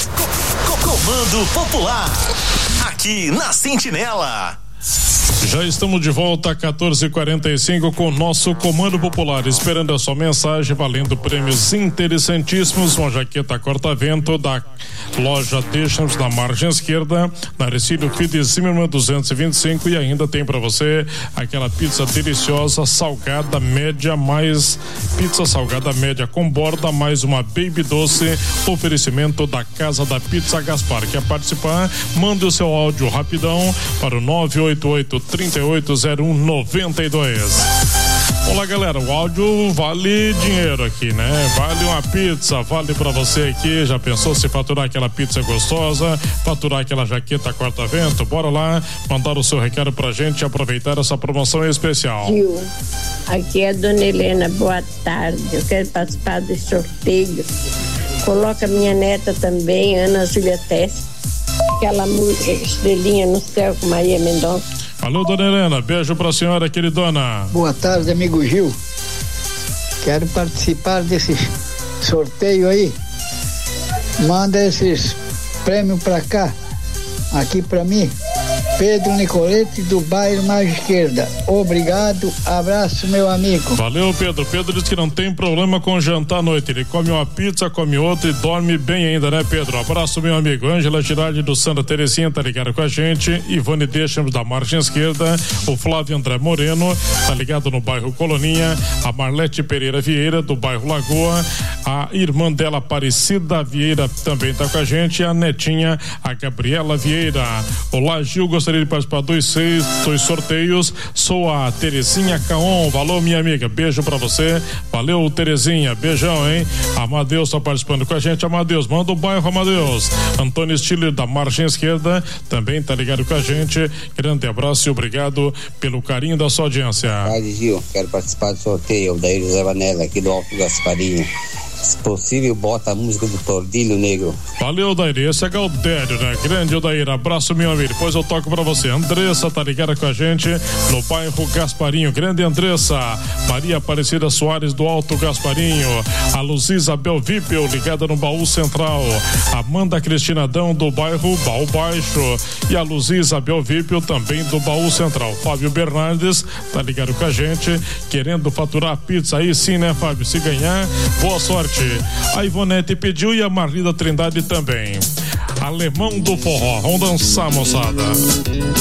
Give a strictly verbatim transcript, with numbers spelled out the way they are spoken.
Comando Popular, aqui na Sentinela. Já estamos de volta a quatorze e quarenta e cinco com o nosso Comando Popular, esperando a sua mensagem, valendo prêmios interessantíssimos, uma jaqueta corta-vento da loja Deixamos na margem esquerda, na Arcílio Fides Zimmermann duzentos e vinte e cinco, e ainda tem para você aquela pizza deliciosa, salgada média, mais pizza salgada média com borda, mais uma baby doce, oferecimento da Casa da Pizza Gaspar. Quer participar? Mande o seu áudio rapidão para o nove oito oito, três oito zero um, nove dois. Olá, galera, o áudio vale dinheiro aqui, né? Vale uma pizza, vale pra você aqui. Já pensou se faturar aquela pizza gostosa, faturar aquela jaqueta corta-vento? Bora lá, mandar o seu recado pra gente e aproveitar essa promoção especial. Gil, aqui é a dona Helena, boa tarde. Eu quero participar desse sorteio. Coloca minha neta também, Ana Júlia Teste, aquela música Estrelinha no Céu com Maria Mendonça. Alô, dona Helena, beijo pra senhora, queridona. Boa tarde, amigo Gil. Quero participar desse sorteio aí. Manda esses prêmios pra cá, aqui pra mim. Pedro Nicolete, do bairro Mais Esquerda. Obrigado, abraço, meu amigo. Valeu, Pedro. Pedro diz que não tem problema com jantar à noite. Ele come uma pizza, come outra e dorme bem ainda, né, Pedro? Abraço, meu amigo. Ângela Girardi do Santa Terezinha tá ligado com a gente. Ivone Deixamos da margem esquerda. O Flávio André Moreno tá ligado no bairro Coloninha. A Marlete Pereira Vieira do bairro Lagoa. A irmã dela, Aparecida Vieira, também tá com a gente. E a netinha, a Gabriela Vieira. Olá, Gil, gostaria de participar dos seis, dois sorteios. Sou a Terezinha Caon. Valeu, minha amiga. Beijo pra você. Valeu, Terezinha. Beijão, hein? Amadeus tá participando com a gente. Amadeus, manda o bairro, Amadeus. Antônio Stiller da margem esquerda também tá ligado com a gente. Grande abraço e obrigado pelo carinho da sua audiência. Tarde, Gil. Quero participar do sorteio. Daí José Vanella, aqui do Alto Gasparinho. Se possível, bota a música do Tordilho Negro. Valeu, Daír. Esse é Galdério, né? Grande Daír. Abraço, meu amigo. Depois eu toco pra você. Andressa tá ligada com a gente no bairro Gasparinho. Grande Andressa. Maria Aparecida Soares do Alto Gasparinho. A Luz Isabel Vipel ligada no Baú Central. Amanda Cristina Dão do bairro Baú Baixo. E a Luz Isabel Vipel também do Baú Central. Fábio Bernardes tá ligado com a gente, querendo faturar pizza aí sim, né, Fábio? Se ganhar, boa sorte. A Ivonete pediu e a Marlida Trindade também. Alemão do Forró. Vamos dançar, moçada.